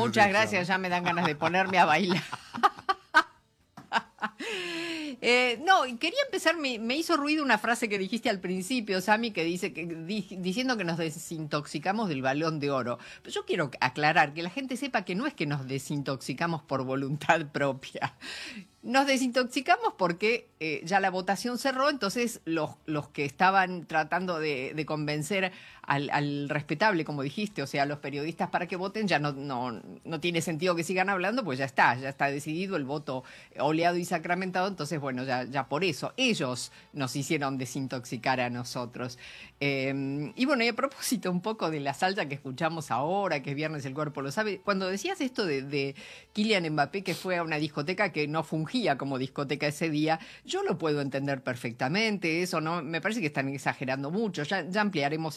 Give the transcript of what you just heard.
Muchas gracias, ya me dan ganas de ponerme a bailar. No, quería empezar, me hizo ruido una frase que dijiste al principio, Sami, que dice diciendo que nos desintoxicamos del Balón de Oro. Pero yo quiero aclarar, que la gente sepa que no es que nos desintoxicamos por voluntad propia. Nos desintoxicamos porque ya la votación cerró, entonces los que estaban tratando de convencer al respetable, como dijiste, o sea, a los periodistas para que voten, ya no tiene sentido que sigan hablando, pues ya está decidido el voto oleado y sacramentado, entonces bueno, ya por eso ellos nos hicieron desintoxicar a nosotros. Y bueno, y a propósito un poco de la salsa que escuchamos ahora, que es Viernes el Cuerpo lo sabe, cuando decías esto de Kylian Mbappé, que fue a una discoteca que no fungía como discoteca ese día, yo lo puedo entender perfectamente, eso no me parece que están exagerando mucho, ya ampliaremos